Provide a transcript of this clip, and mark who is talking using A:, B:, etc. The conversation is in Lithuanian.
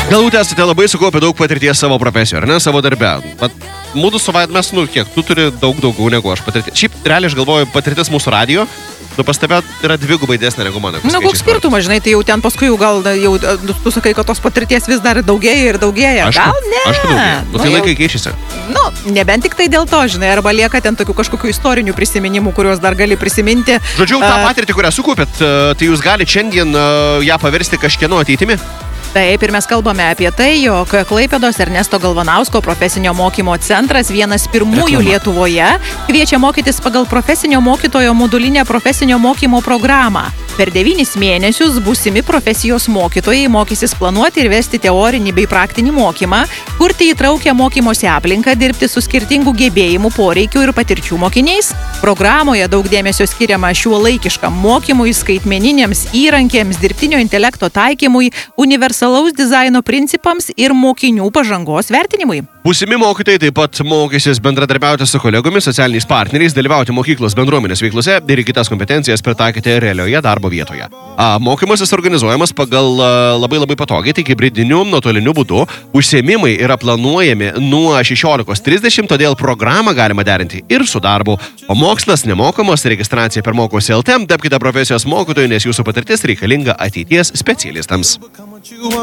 A: Galbūt esate labai sukaupę daug patirties savo profesijoje, ar ne, savo darbe. Bet mūsų su Vaid mes, kiek, tu turi daug daugiau negu aš patirties. Šiaip, realiai, aš galvoju, patirtis mūsų radijo, pas tave yra dvigubai didesnė negu mano.
B: Koks skirtumas, žinai, tai jau ten paskui jau tu sakai, kad tos patirties vis dar daugėja ir daugėja. Gal ne?
A: Aišku, daugėja. Tai laikai keičiasi.
B: Nebent tik tai dėl to, žinai, arba lieka ten tokių kažkokių istorinių prisiminimų, kuriuos dar gali prisiminti.
A: Žodžiu, tą patirtį, kurią sukaupėt, tai jūs galite šiandien ją paversti kažkieno ateitimi?
B: Taip, ir mes kalbame apie tai, jog Klaipėdos Ernesto Galvanausko profesinio mokymo centras, vienas pirmųjų Lietuvoje, kviečia mokytis pagal profesinio mokytojo modulinę profesinio mokymo programą. Per 9 mėnesius būsimi profesijos mokytojai mokysis planuoti ir vesti teorinį bei praktinį mokymą, kurti įtraukę mokymosi aplinką, dirbti su skirtingų gebėjimų, poreikių ir patirčių mokiniais. Programoje daug dėmesio skiriama šiuolaikiškam mokymui, skaitmeniniams įrankiams, dirbtinio intelekto taikymui, universalaus dizaino principams ir mokinių pažangos vertinimui.
A: Būsimi mokytojai taip pat mokysis bendradarbiauti su kolegomis, socialiniais partneriais, dalyvauti mokyklos bendruomenės veiklose ir kitas kompetencijas pritaikyti realioje darbo vietoje. Mokymasis organizuojamas pagal labai patogiai, tai hibridiniu, nuotoliniu būdu. Užsiėmimai yra planuojami nuo 16:30, todėl programą galima derinti ir su darbu. O mokslas nemokamas, registracija per Mokosi LT, tapkite profesijos mokytojų, nes jūsų patirtis reikalinga ateities specialistams.